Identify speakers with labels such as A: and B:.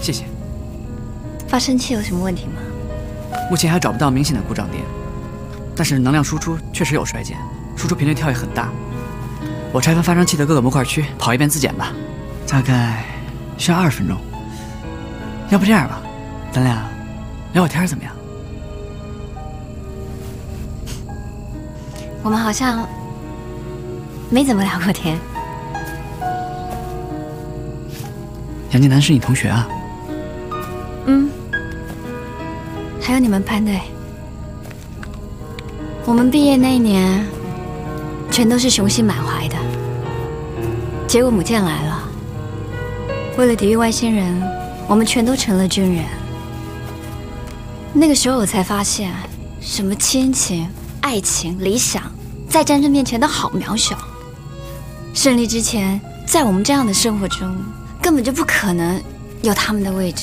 A: 谢谢。
B: 发生器有什么问题吗？
A: 目前还找不到明显的故障点，但是能量输出确实有衰减，输出频率跳跃很大。我拆分发生器的各个模块区，跑一遍自检吧，大概需要20分钟。要不这样吧，咱俩聊会天怎么样？
B: 我们好像没怎么聊过天。
A: 杨建南是你同学啊？
B: 嗯，还有你们班队，我们毕业那一年，全都是雄心满怀的。结果母舰来了，为了抵御外星人，我们全都成了军人。那个时候我才发现，什么亲情、爱情、理想，在战争面前都好渺小。胜利之前，在我们这样的生活中，根本就不可能有他们的位置。